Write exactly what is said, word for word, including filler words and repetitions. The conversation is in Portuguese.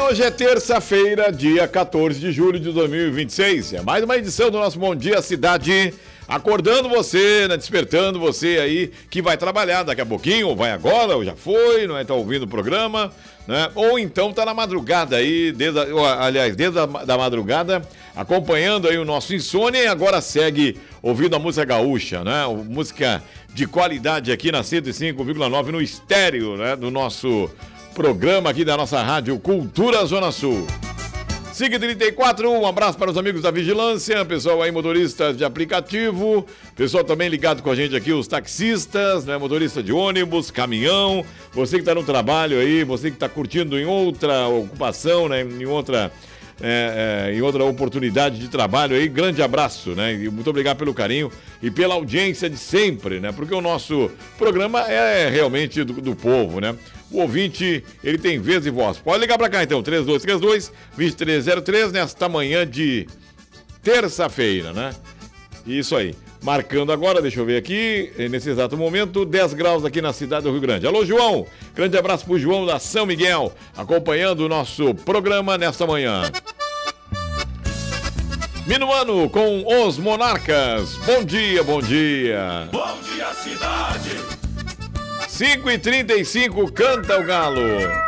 Hoje é terça-feira, dia quatorze de julho de dois mil e vinte e seis. É mais uma edição do nosso Bom Dia Cidade. Acordando você, né? Despertando você aí que vai trabalhar daqui a pouquinho, ou vai agora, ou já foi, não é? Tá ouvindo o programa, né? Ou então tá na madrugada aí, desde a, ou, aliás, desde a da madrugada, acompanhando aí o nosso Insônia e agora segue ouvindo a música gaúcha, né? Música de qualidade aqui na cento e cinco vírgula nove no estéreo, né? Do nosso programa aqui da nossa rádio Cultura Zona Sul. SIC trinta e quatro, um abraço para os amigos da Vigilância, pessoal aí, motoristas de aplicativo, pessoal também ligado com a gente aqui, os taxistas, né, motorista de ônibus, caminhão, você que está no trabalho aí, você que está curtindo em outra ocupação, né, em outra, é, é, em outra oportunidade de trabalho aí, grande abraço, né, e muito obrigado pelo carinho e pela audiência de sempre, né, porque o nosso programa é realmente do, do povo, né. O ouvinte, ele tem vez e voz. Pode ligar pra cá então, três dois três dois, dois três zero três, nesta manhã de terça-feira, né? Isso aí. Marcando agora, deixa eu ver aqui, nesse exato momento, dez graus aqui na cidade do Rio Grande. Alô, João! Grande abraço pro João da São Miguel, acompanhando o nosso programa nesta manhã. Minuano com os Monarcas. Bom dia, bom dia. Bom dia, cidade. cinco e trinta e cinco, canta o galo.